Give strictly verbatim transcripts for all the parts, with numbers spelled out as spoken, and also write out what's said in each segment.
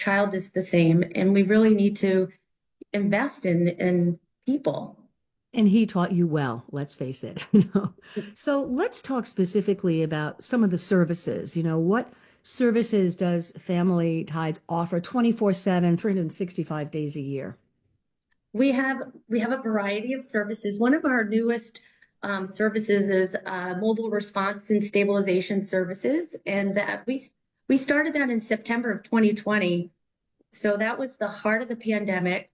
child is the same, and we really need to invest in in people. And he taught you well, let's face it. You know. So let's talk specifically about some of the services. You know, what services does Family Tides offer twenty-four seven, three hundred sixty-five days a year? We have we have a variety of services. One of our newest um, services is uh, mobile response and stabilization services, and that we we started that in September of twenty twenty. So that was the heart of the pandemic,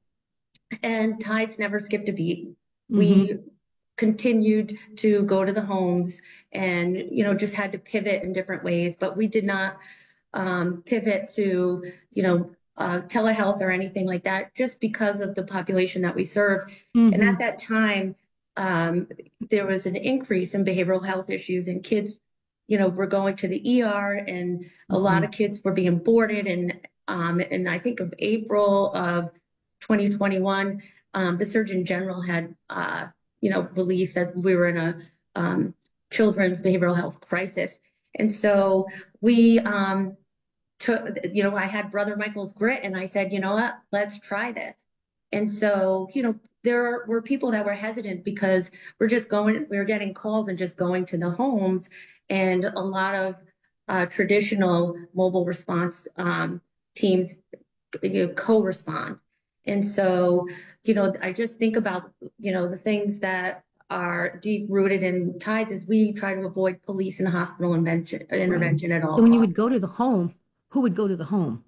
and Tides never skipped a beat. Hmm. We continued to go to the homes, and you know just had to pivot in different ways, but we did not um, pivot to, you know, uh, telehealth or anything like that, just because of the population that we serve. And at Hmm. that time, um, there was an increase in behavioral health issues, and kids, you know, were going to the E R, and a lot Hmm. of kids were being boarded. And um, and I think of April of twenty twenty-one, um, the Surgeon General had, uh, you know, released that we were in a um, children's behavioral health crisis. And so we um, took, you know, I had Brother Michael's grit, and I said, you know what, let's try this. And so, you know, there were people that were hesitant because we're just going, we were getting calls and just going to the homes, and a lot of uh, traditional mobile response um, teams, you know, co-respond. And so, you know, I just think about, you know, the things that are deep rooted in Tides is we try to avoid police and hospital intervention, Right. intervention at all So when you would costs. go to the home, who would go to the home?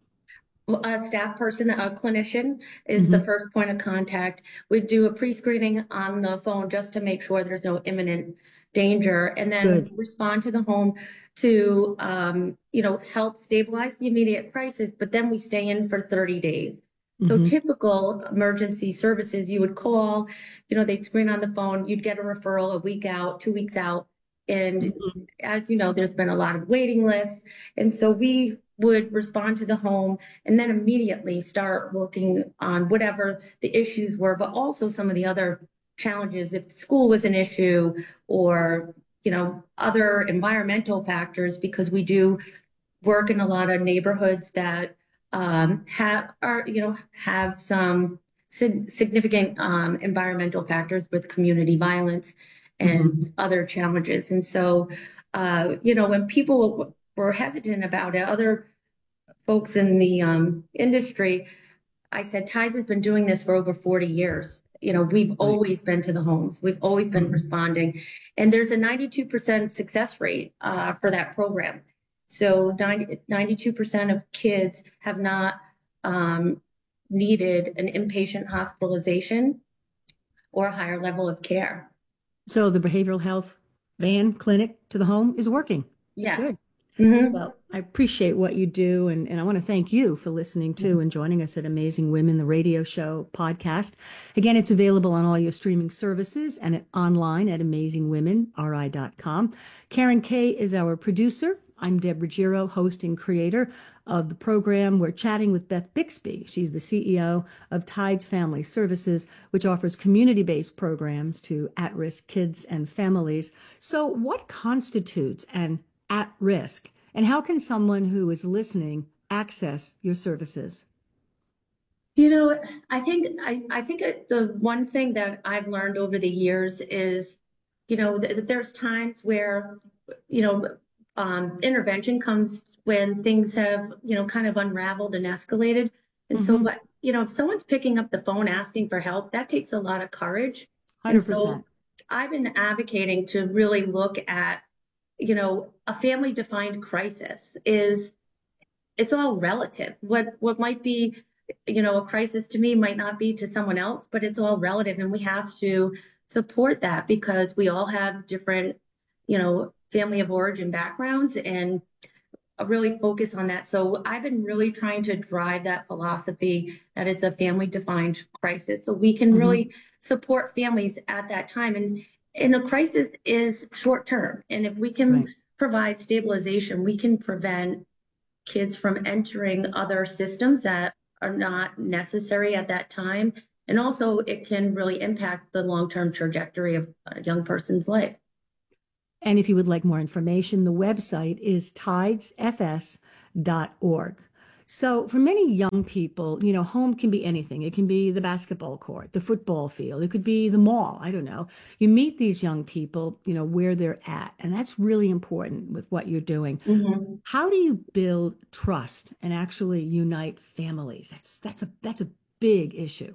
A staff person, a clinician is the Hmm. first point of contact. We do a pre-screening on the phone just to make sure there's no imminent danger, and then Good. respond to the home to, um, you know, help stabilize the immediate crisis. But then we stay in for thirty days. So Hmm. typical emergency services, you would call, you know, they'd screen on the phone, you'd get a referral a week out, two weeks out. And Hmm. as you know, there's been a lot of waiting lists. And so we would respond to the home and then immediately start working on whatever the issues were, but also some of the other challenges. If school was an issue, or, you know, other environmental factors, because we do work in a lot of neighborhoods that um, have are you know have some sig- significant um, environmental factors with community violence Hmm. and other challenges. And so, uh, you know, when people were hesitant about it, other folks in the um, industry, I said, Tides has been doing this for over forty years. You know, we've Right. always been to the homes. We've always been Hmm. responding. And there's a ninety-two percent success rate uh, for that program. So ninety, ninety-two percent of kids have not um, needed an inpatient hospitalization or a higher level of care. So the behavioral health van clinic to the home is working. Good. Yes. Hmm. Well, I appreciate what you do, and, and I want to thank you for listening to and joining us at Amazing Women, the radio show podcast. Again, it's available on all your streaming services and at, online at amazing women r i dot com. Karen Kay is our producer. I'm Deborah Giro, host and creator of the program. We're chatting with Beth Bixby. She's the C E O of Tides Family Services, which offers community-based programs to at-risk kids and families. So what constitutes an at-risk? And how can someone who is listening access your services? You know, I think I, I think it- the one thing that I've learned over the years is, you know, th there's times where, you know, um, intervention comes when things have, you know, kind of unraveled and escalated. And so, Hmm. what, you know, if someone's picking up the phone asking for help, that takes a lot of courage. And so one hundred percent. I've been advocating to really look at, you know, a family defined crisis is, it's all relative. What what might be, you know, a crisis to me might not be to someone else, but it's all relative, and we have to support that because we all have different, you know, family of origin backgrounds, and really focus on that. So I've been really trying to drive that philosophy that it's a family defined crisis, so we can Hmm. really support families at that time. And and a crisis is short term, and if we can Right. provide stabilization, we can prevent kids from entering other systems that are not necessary at that time. And also, it can really impact the long term trajectory of a young person's life. And if you would like more information, the website is tides f s dot org. So for many young people, you know, home can be anything. It can be the basketball court, the football field, it could be the mall. I don't know. You meet these young people, you know, where they're at, and that's really important with what you're doing. Mhm. How do you build trust and actually unite families? That's that's a that's a big issue.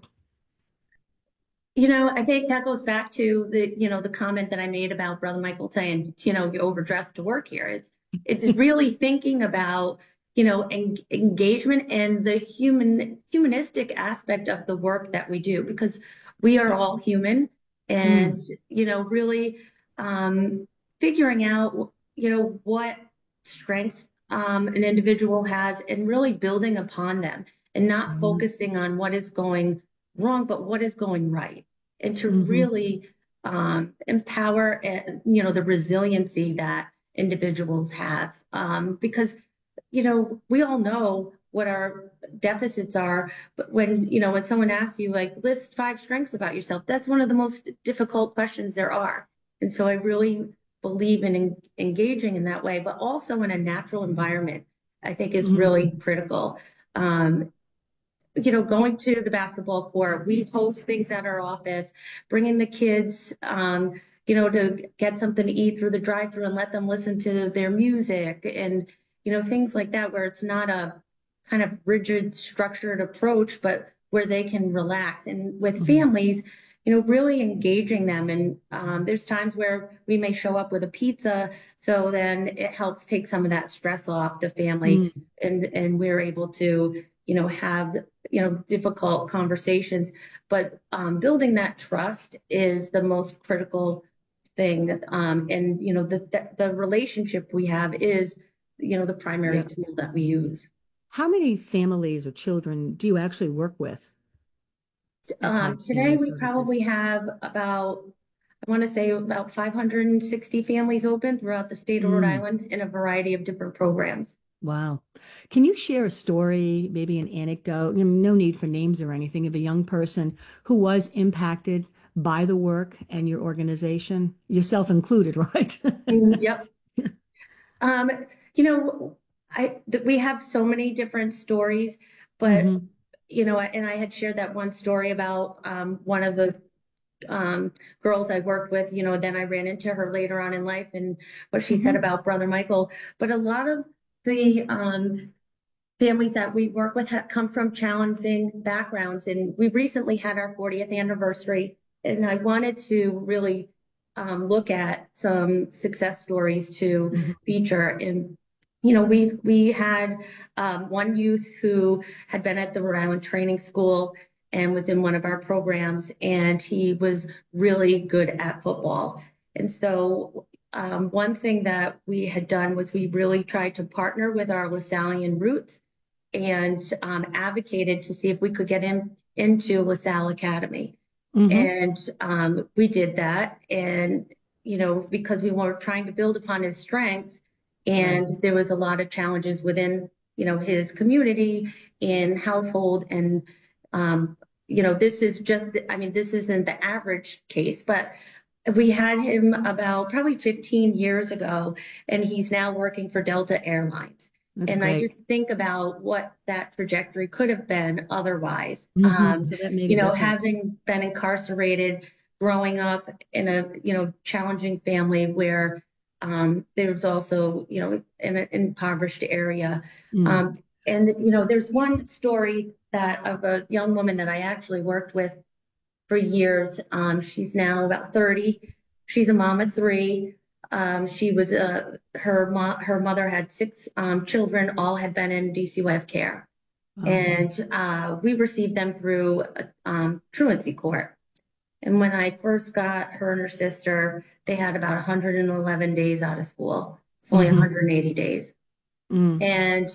You know, I think that goes back to the, you know, the comment that I made about Brother Michael saying, you know, you overdressed to work here. It's it's really thinking about, you know, en engagement and the human humanistic aspect of the work that we do, because we are all human, and, Mm, you know, really um, figuring out, you know, what strengths um, an individual has and really building upon them and not mhm, focusing on what is going wrong, but what is going right, and to mhm, really um, empower, uh, you know, the resiliency that individuals have. Um, because, you know, we all know what our deficits are, but when, you know, when someone asks you, like, list five strengths about yourself, that's one of the most difficult questions there are. And so I really believe in en engaging in that way, but also in a natural environment, I think is mhm. really critical. Um, you know, going to the basketball court, we host things at our office, bringing the kids, um, you know, to get something to eat through the drive-through and let them listen to their music and, you know, things like that, where it's not a kind of rigid, structured approach, but where they can relax. And with Mhm. families, you know, really engaging them. And um, there's times where we may show up with a pizza, so then it helps take some of that stress off the family, Mm. and and we're able to, you know, have, you know, difficult conversations. But um, building that trust is the most critical thing. Um, and, you know, the, the, the relationship we have is, you know, the primary Yeah. tool that we use. How many families or children do you actually work with at Um, Types today, Family we probably Services? have about, I want to say about five hundred sixty families open throughout the state of Rhode Mm. Island in a variety of different programs. Wow. Can you share a story, maybe an anecdote, you know, no need for names or anything, of a young person who was impacted by the work and your organization, yourself included, right? Mm, yep. Um, you know, I th we have so many different stories, but, Hmm. you know, and I had shared that one story about um, one of the um, girls I worked with, you know, then I ran into her later on in life and what she said Hmm. about Brother Michael. But a lot of the um, families that we work with have come from challenging backgrounds. And we recently had our fortieth anniversary, and I wanted to really um, look at some success stories to Hmm. feature. And, you know, we we had um, one youth who had been at the Rhode Island Training School and was in one of our programs, and he was really good at football. And so um, one thing that we had done was we really tried to partner with our Lasallian roots and um, advocated to see if we could get him into LaSalle Academy. Hmm. And um, we did that. And, you know, because we were trying to build upon his strengths, Right. and there was a lot of challenges within, you know, his community and household. And, um, you know, this is just, I mean, this isn't the average case, but we had him about probably fifteen years ago, and he's now working for Delta Airlines. That's And I great. just think about what that trajectory could have been otherwise. Hmm. Um, So that made a you know, difference. having been incarcerated, growing up in a, you know, challenging family where um, there was also, you know, in an impoverished area. Mm. Um, and, you know, there's one story that of a young woman that I actually worked with for years. Um, she's now about thirty. She's a mom of three. Um, she was a her mo her mother had six um, children, all had been in D C Y F care, Wow. and uh, we received them through a um, truancy court. And when I first got her and her sister, they had about one hundred eleven days out of school. It's only Hmm. one hundred eighty days, Mm. and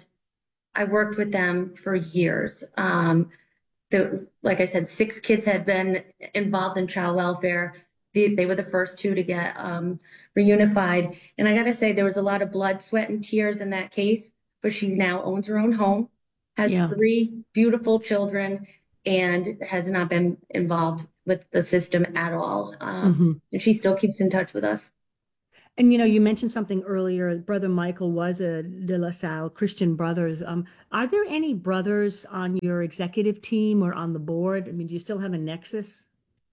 I worked with them for years. Um, the, like I said, six kids had been involved in child welfare. They, they were the first two to get um, reunified. And I got to say, there was a lot of blood, sweat, and tears in that case. But she now owns her own home, has Yeah. three beautiful children, and has not been involved with the system at all. Um, Hmm. and she still keeps in touch with us. And you know, you mentioned something earlier. Brother Michael was a De La Salle Christian Brothers. Um, are there any brothers on your executive team or on the board? I mean, do you still have a nexus?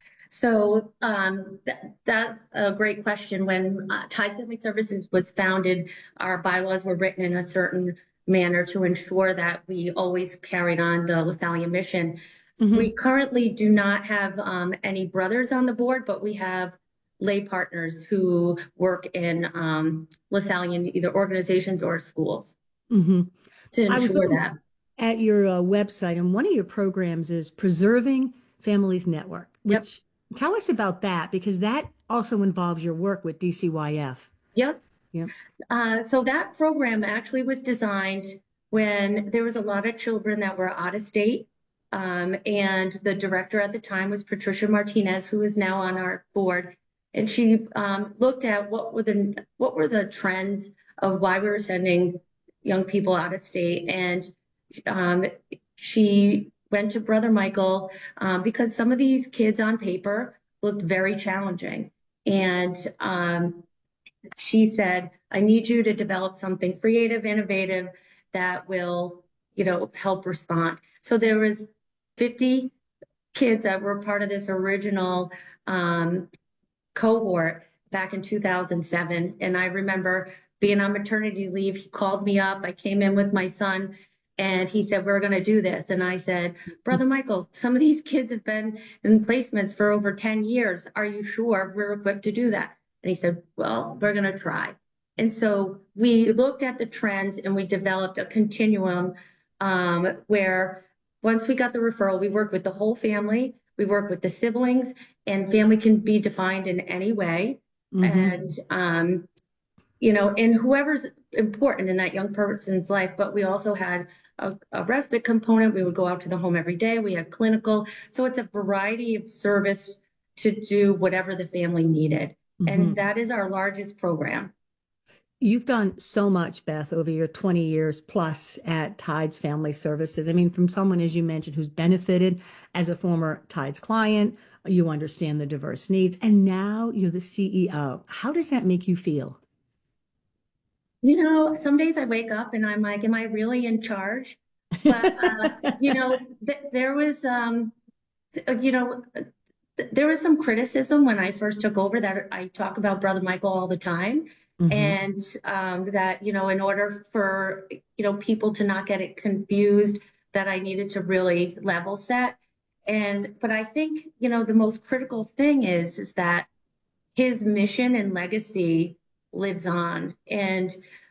So um, th that's a great question. When uh, Tide Family Services was founded, our bylaws were written in a certain manner to ensure that we always carried on the LaSalle mission. We Hmm. currently do not have um, any brothers on the board, but we have lay partners who work in um, LaSallian either organizations or schools Hmm. to I was ensure looking that. at your uh, website, and one of your programs is Preserving Families Network, Yep. which tell us about that because that also involves your work with D C Y F. Yep. Yep. Uh, so that program actually was designed when there was a lot of children that were out of state. Um, and the director at the time was Patricia Martinez, who is now on our board. And she um, looked at what were the what were the trends of why we were sending young people out of state. And um, she went to Brother Michael um, because some of these kids on paper looked very challenging. And um, she said, I need you to develop something creative, innovative that will, you know, help respond. So there was fifty kids that were part of this original um, cohort back in two thousand seven. And I remember being on maternity leave. He called me up. I came in with my son and he said, we're going to do this. And I said, Brother Michael, some of these kids have been in placements for over ten years. Are you sure we're equipped to do that? And he said, well, we're going to try. And so we looked at the trends and we developed a continuum um, where once we got the referral, we worked with the whole family, we worked with the siblings, and family can be defined in any way. Hmm. And, um, you know, and whoever's important in that young person's life, but we also had a, a respite component. We would go out to the home every day. We had clinical. So it's a variety of service to do whatever the family needed. And Hmm. that is our largest program. You've done so much, Beth, over your twenty years plus at Tides Family Services. I mean, from someone, as you mentioned, who's benefited as a former Tides client, you understand the diverse needs, and now you're the C E O. How does that make you feel? You know, some days I wake up and I'm like, am I really in charge? But, uh, you know, th there was, um, uh, you know, th- there was some criticism when I first took over that I talk about Brother Michael all the time. Hmm. And um, that, you know, in order for, you know, people to not get it confused, that I needed to really level set. And, but I think, you know, the most critical thing is, is that his mission and legacy lives on. And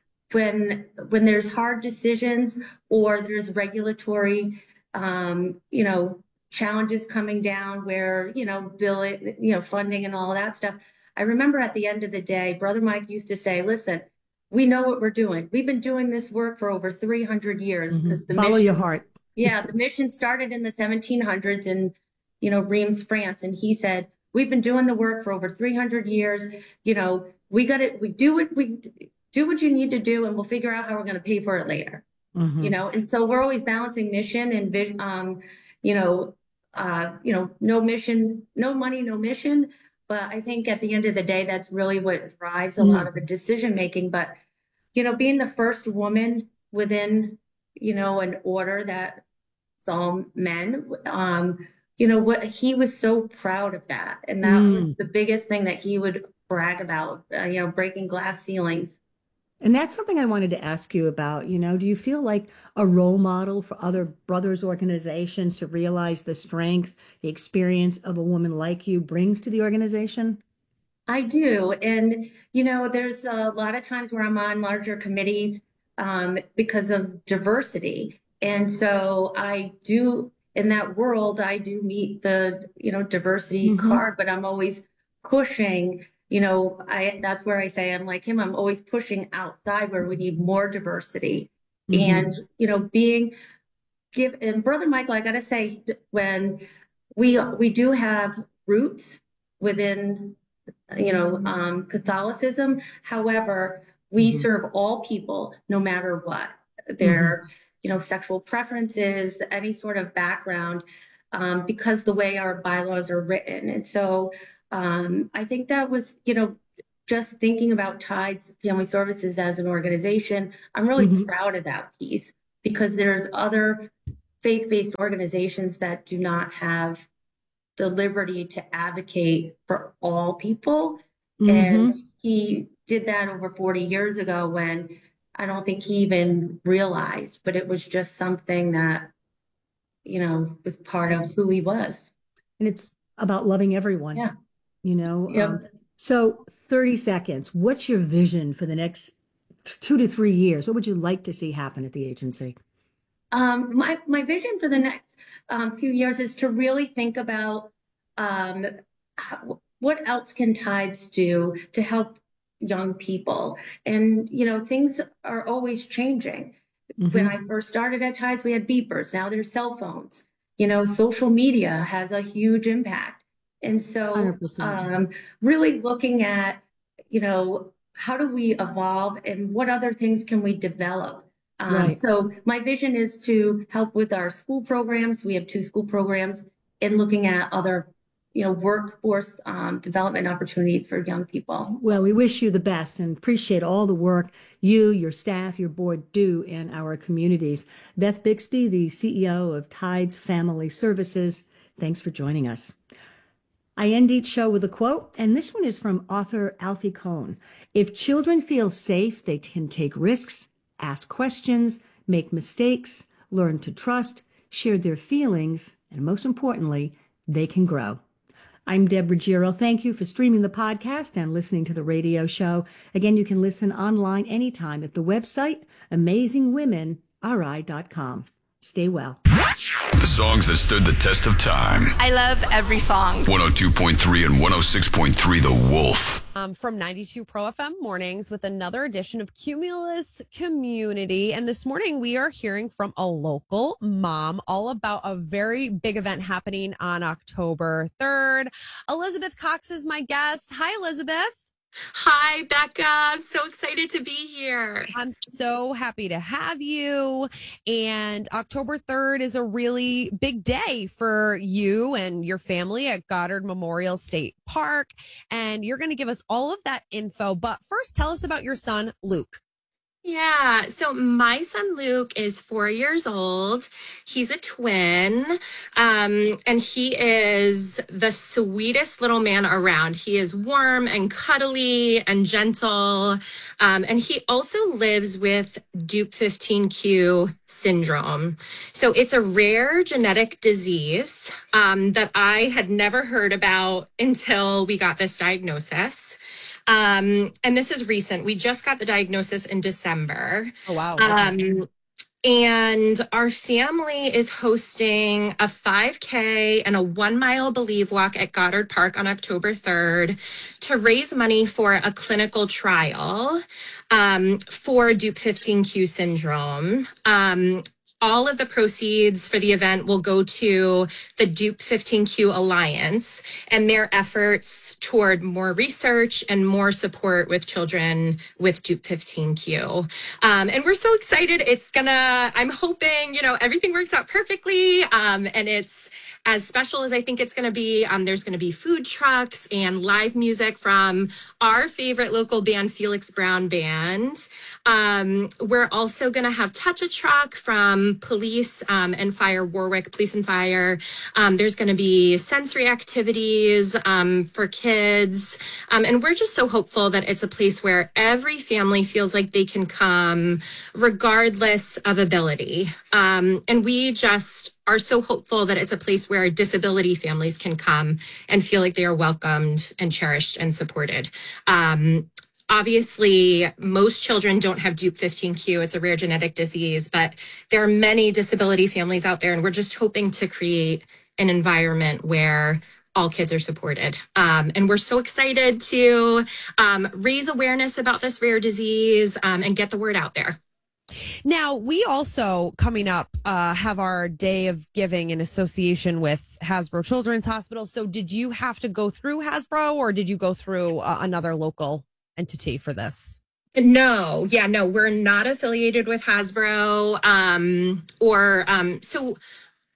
when when there's hard decisions or there's regulatory um, you know challenges coming down where you know bill you know funding and all of that stuff. I remember at the end of the day, Brother Mike used to say, listen, we know what we're doing. We've been doing this work for over three hundred years Hmm. because the Follow your missions, heart. yeah, the mission started in the seventeen hundreds in you know Reims, France. And he said, we've been doing the work for over three hundred years. You know we got it, we do it, we do what you need to do and we'll figure out how we're going to pay for it later. You Hmm. know and so we're always balancing mission and vision. um you know uh you know no mission, no money, no mission. But I think at the end of the day, that's really what drives a lot of the decision making. But you know being the first woman within you know an order that all men, um you know what, he was so proud of that, and that was Mm. the biggest thing that he would brag about, uh, you know breaking glass ceilings. And that's something I wanted to ask you about. You know, do you feel like a role model for other brothers organizations to realize the strength, the experience of a woman like you brings to the organization? I do. And, you know, there's a lot of times where I'm on larger committees um, because of diversity. And so I do, in that world, I do meet the, you know, diversity Hmm. card, but I'm always pushing, you know, I, that's where I say I'm like him. I'm always pushing outside where we need more diversity. And, Hmm. you know, being give, and Brother Michael, I got to say, when we, we do have roots within you know, um, Catholicism. However, we Hmm. serve all people, no matter what Hmm. their, you know, sexual preferences, any sort of background, um, because the way our bylaws are written. And so um, I think that was, you know, just thinking about Tides Family Services as an organization, I'm really Mhm. proud of that piece because there's other faith-based organizations that do not have the liberty to advocate for all people. And Mhm. he did that over forty years ago when I don't think he even realized, but it was just something that, you know, was part of who he was. And it's about loving everyone, Yeah. you know. Um, Yep. so thirty seconds. What's your vision for the next t- two to three years? What would you like to see happen at the agency? Um, my, my vision for the next um, few years is to really think about um, how, what else can Tides do to help young people. And, you know, things are always changing. When I Hmm. first started at Tides, we had beepers. Now there's cell phones. You know, social media has a huge impact. And so one hundred percent. um, really looking at, you know, how do we evolve and what other things can we develop? Um, Right. so my vision is to help with our school programs. We have two school programs and looking at other, you know, workforce um, development opportunities for young people. Well, we wish you the best and appreciate all the work you, your staff, your board do in our communities. Beth Bixby, the C E O of Tides Family Services, thanks for joining us. I end each show with a quote, and this one is from author Alfie Kohn. If children feel safe, they can take risks, ask questions, make mistakes, learn to trust, share their feelings, and most importantly, they can grow. I'm Deborah Giro. Thank you for streaming the podcast and listening to the radio show. Again, you can listen online anytime at the website amazing women r i dot com. Stay well. The songs that stood the test of time. I love every song. one oh two point three and one oh six point three The Wolf. Um, from ninety-two Pro F M Mornings with another edition of Cumulus Community. And this morning we are hearing from a local mom all about a very big event happening on October third. Elizabeth Cox is my guest. Hi, Elizabeth. Hi, Becca. I'm so excited to be here. I'm so happy to have you. And October third is a really big day for you and your family at Goddard Memorial State Park. And you're going to give us all of that info. But first, tell us about your son, Luke. Yeah, so my son Luke is four years old. He's a twin, um, and he is the sweetest little man around. He is warm and cuddly and gentle, um, and he also lives with Dupe fifteen Q syndrome. So it's a rare genetic disease um, that I had never heard about until we got this diagnosis. Um, and this is recent. We just got the diagnosis in December. Oh, wow. Okay. Um, and our family is hosting a five K and a one mile Believe Walk at Goddard Park on October third to raise money for a clinical trial um, for Dupe fifteen Q syndrome. Um, All of the proceeds for the event will go to the Dupe fifteen Q Alliance and their efforts toward more research and more support with children with Dupe fifteen Q. Um, and we're so excited. It's gonna, I'm hoping, you know, everything works out perfectly. Um, and it's as special as I think it's gonna be. Um, there's gonna be food trucks and live music from our favorite local band, Felix Brown Band. Um, we're also gonna have Touch a Truck from police um, and fire, Warwick Police and Fire. Um, there's going to be sensory activities um, for kids. Um, and we're just so hopeful that it's a place where every family feels like they can come regardless of ability. Um, and we just are so hopeful that it's a place where disability families can come and feel like they are welcomed and cherished and supported. Um, Obviously, most children don't have Dupe fifteen Q. It's a rare genetic disease, but there are many disability families out there, and we're just hoping to create an environment where all kids are supported. Um, and we're so excited to um, raise awareness about this rare disease um, and get the word out there. Now, we also, coming up, uh, have our Day of Giving in association with Hasbro Children's Hospital. So did you have to go through Hasbro, or did you go through uh, another local entity for this? No, yeah, no, we're not affiliated with Hasbro um, or um, so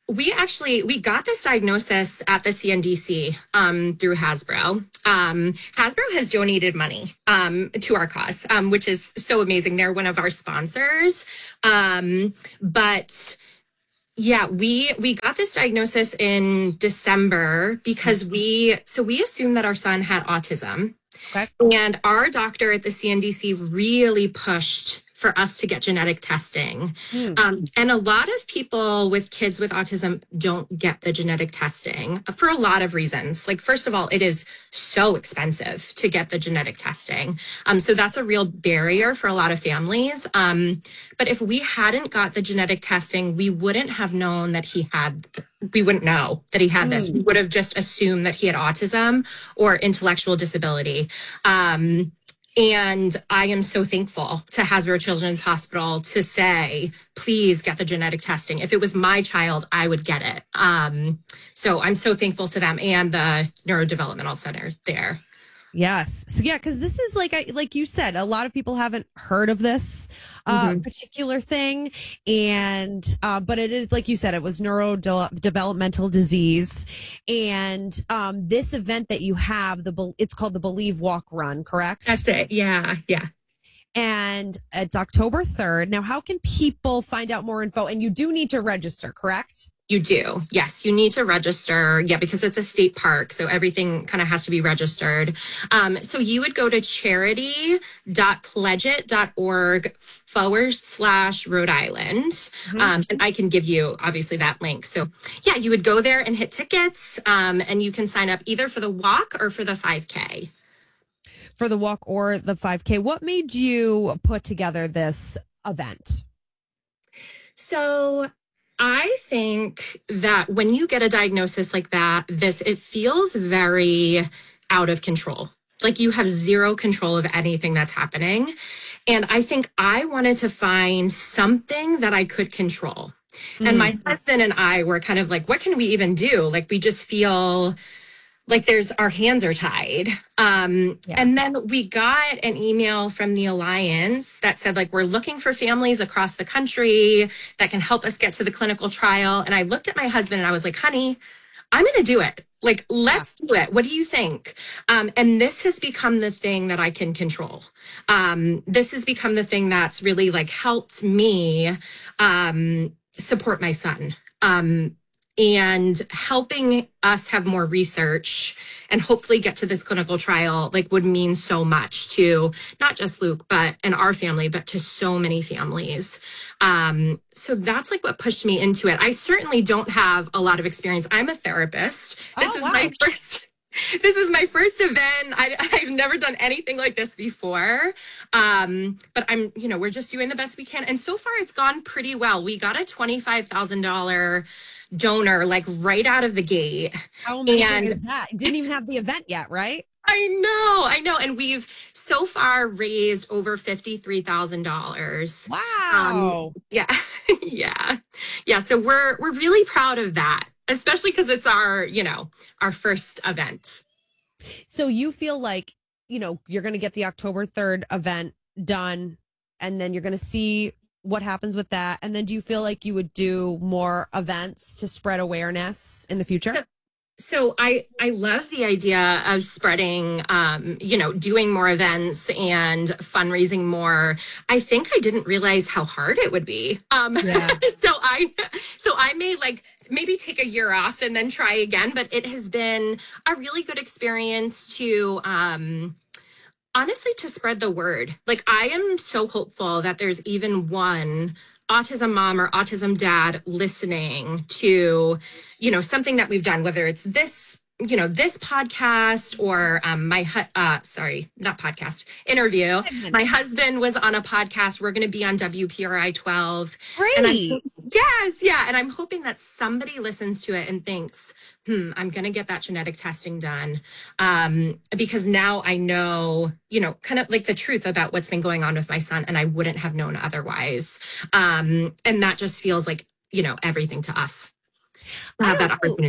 we actually, we got this diagnosis at the C N D C um, through Hasbro. Um, Hasbro has donated money um, to our cause, um, which is so amazing. They're one of our sponsors. Um, but yeah, we we got this diagnosis in December because we, so we assumed that our son had autism. Okay. And our doctor at the C N D C really pushed for us to get genetic testing. Hmm. Um, and a lot of people with kids with autism don't get the genetic testing for a lot of reasons. Like, first of all, it is so expensive to get the genetic testing. Um, so that's a real barrier for a lot of families. Um, but if we hadn't got the genetic testing, we wouldn't have known that he had, we wouldn't know that he had this. We would have just assumed that he had autism or intellectual disability. Um, And I am so thankful to Hasbro Children's Hospital to say, please get the genetic testing. If it was my child, I would get it. Um, so I'm so thankful to them and the Neurodevelopmental Center there. Yes. So yeah, because this is like I like you said, a lot of people haven't heard of this uh, Mhm. particular thing, and uh, but it is like you said, it was neurodevelopmental disease, and um, this event that you have, the Bel- it's called the Believe Walk Run, correct? That's it. Yeah. Yeah. And it's October third. Now, how can people find out more info? And you do need to register, correct? You do. Yes, you need to register. Yeah, because it's a state park. So everything kind of has to be registered. Um, so you would go to charity.pledgeit.org forward slash Rhode Island. Mm-hmm. Um, and I can give you obviously that link. So yeah, you would go there and hit tickets. Um, and you can sign up either for the walk or for the five K. For the walk or the five K. What made you put together this event? So I think that when you get a diagnosis like that, this, it feels very out of control. Like you have zero control of anything that's happening. And I think I wanted to find something that I could control. Mm. And my husband and I were kind of like, what can we even do? Like we just feel like there's, our hands are tied. Um, Yeah. And then we got an email from the Alliance that said, like, we're looking for families across the country that can help us get to the clinical trial. And I looked at my husband and I was like, honey, I'm going to do it. Like, let's yeah. do it. What do you think? Um, and this has become the thing that I can control. Um, this has become the thing that's really like helped me um, support my son. Um, and helping us have more research and hopefully get to this clinical trial, like would mean so much to not just Luke, but and our family, but to so many families. Um, so that's like what pushed me into it. I certainly don't have a lot of experience. I'm a therapist. This oh, is wow. my first This is my first event. I, I've never done anything like this before. Um, but I'm, you know, we're just doing the best we can. And so far it's gone pretty well. We got a twenty-five thousand dollars donor, like right out of the gate. How amazing and is that? Didn't even have the event yet, right? I know, I know. And we've so far raised over fifty-three thousand dollars. Wow. Um, yeah. yeah. Yeah. So we're, we're really proud of that, especially because it's our, you know, our first event. So you feel like, you know, you're going to get the October third event done and then you're going to see what happens with that. And then do you feel like you would do more events to spread awareness in the future? So, so I, I love the idea of spreading, um, you know, doing more events and fundraising more. I think I didn't realize how hard it would be. Um, Yeah. so I, so I may like maybe take a year off and then try again, but it has been a really good experience to, um, honestly, to spread the word. Like, I am so hopeful that there's even one autism mom or autism dad listening to, you know, something that we've done, whether it's this, you know, this podcast or um, my, hu- uh, sorry, not podcast, interview. My husband was on a podcast. We're going to be on W P R I twelve. Great. And I'm, yes, yeah. And I'm hoping that somebody listens to it and thinks, hmm, I'm going to get that genetic testing done. Um, because now I know, you know, kind of like the truth about what's been going on with my son, and I wouldn't have known otherwise. Um, and that just feels like, you know, everything to us to have that also, opportunity.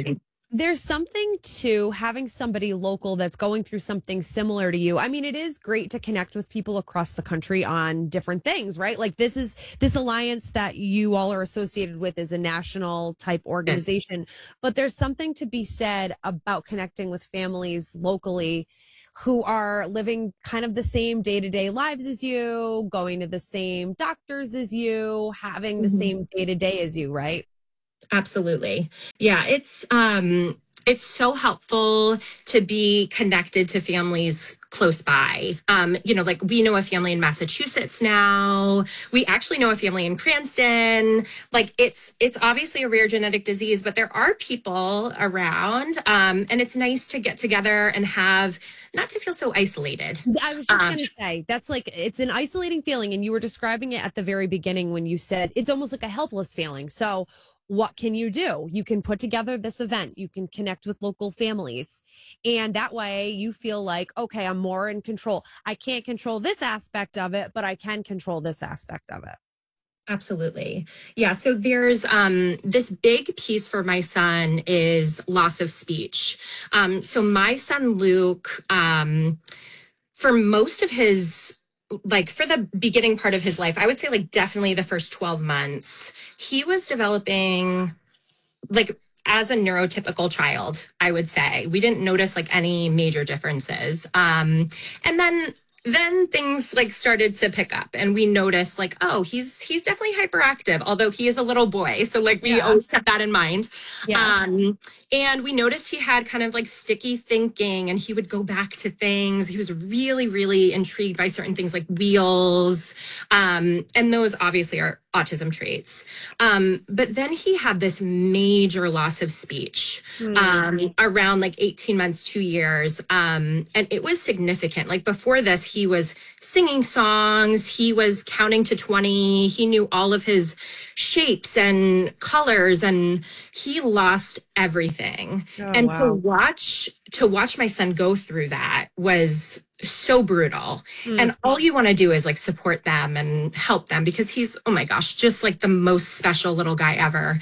There's something to having somebody local that's going through something similar to you. I mean, it is great to connect with people across the country on different things, right? Like this is this alliance that you all are associated with is a national type organization, yes. But there's something to be said about connecting with families locally who are living kind of the same day-to-day lives as you, going to the same doctors as you, having the mm-hmm. same day-to-day as you, right? Absolutely. Yeah, it's um it's so helpful to be connected to families close by. Um, you know, like we know a family in Massachusetts now. We actually know a family in Cranston. Like it's it's obviously a rare genetic disease, but there are people around. Um, and it's nice to get together and have not to feel so isolated. I was just um, gonna say that's like it's an isolating feeling, and you were describing it at the very beginning when you said it's almost like a helpless feeling. So what can you do? You can put together this event. You can connect with local families. And that way you feel like, okay, I'm more in control. I can't control this aspect of it, but I can control this aspect of it. Absolutely. Yeah. So there's um, this big piece for my son is loss of speech. Um, so my son, Luke, um, for most of his like for the beginning part of his life, I would say like definitely the first twelve months, he was developing like as a neurotypical child, I would say. We didn't notice like any major differences. Um, and then then things like started to pick up and we noticed like, oh, he's he's definitely hyperactive, although he is a little boy. So like we yeah. always kept that in mind. Yeah. Um, and we noticed he had kind of like sticky thinking and he would go back to things. He was really, really intrigued by certain things like wheels. Um, and those obviously are autism traits. Um, but then he had this major loss of speech mm. um, around like eighteen months, two years. Um, and it was significant. Like before this, he was singing songs. He was counting to twenty. He knew all of his shapes and colors and he lost everything. Oh, and wow. to watch, to watch my son go through that was so brutal. Mm. And all you want to do is like support them and help them because he's, oh my gosh, just like the most special little guy ever.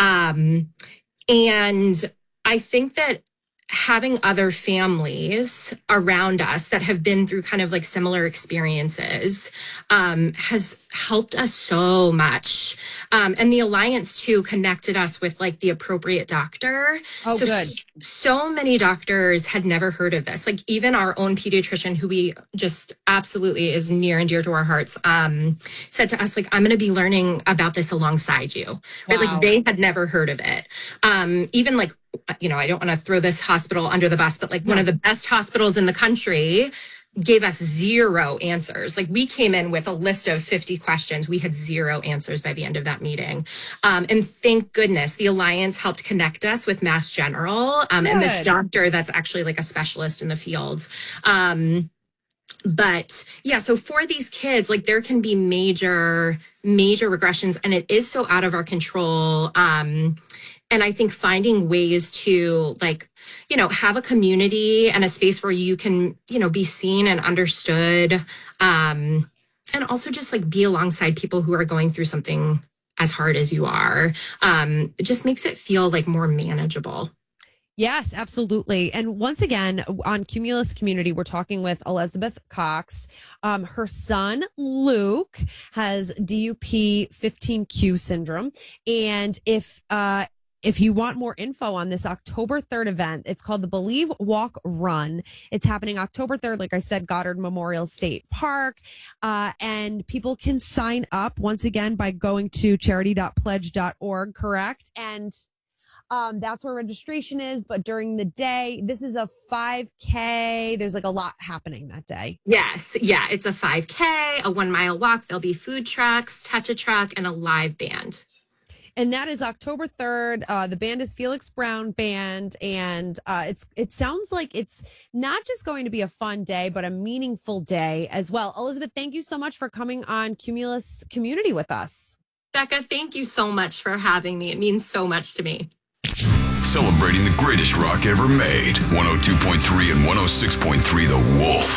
Um, and I think that having other families around us that have been through kind of like similar experiences um, has helped us so much. Um, and the Alliance too connected us with like the appropriate doctor. Oh, so, good. So many doctors had never heard of this. Like even our own pediatrician, who we just absolutely is near and dear to our hearts, um, said to us, like, I'm going to be learning about this alongside you. Wow. Right? Like they had never heard of it. Um, even like, you know, I don't want to throw this hospital under the bus, but like yeah. one of the best hospitals in the country gave us zero answers. Like we came in with a list of fifty questions. We had zero answers by the end of that meeting. Um, and thank goodness the Alliance helped connect us with Mass General um, and this doctor that's actually like a specialist in the field. Um, but yeah, so for these kids, like there can be major, major regressions and it is so out of our control. Um, And I think finding ways to like, you know, have a community and a space where you can, you know, be seen and understood. Um, and also just like be alongside people who are going through something as hard as you are. Um, it just makes it feel like more manageable. Yes, absolutely. And once again, on Cumulus Community, we're talking with Elizabeth Cox. Um, her son, Luke, has D U P fifteen Q syndrome. And if, uh, If you want more info on this October third event, it's called the Believe Walk Run. It's happening October third, like I said, Goddard Memorial State Park. Uh, and people can sign up once again by going to charity dot pledge dot org, correct? And um, that's where registration is. But during the day, this is a five K. There's like a lot happening that day. Yes. Yeah. It's a five K, a one mile walk. There'll be food trucks, touch a truck, and a live band. And that is October third. Uh, the band is Felix Brown Band. And uh, it's it sounds like it's not just going to be a fun day, but a meaningful day as well. Elizabeth, thank you so much for coming on Cumulus Community with us. Becca, thank you so much for having me. It means so much to me. Celebrating the greatest rock ever made. one oh two point three and one oh six point three The Wolf.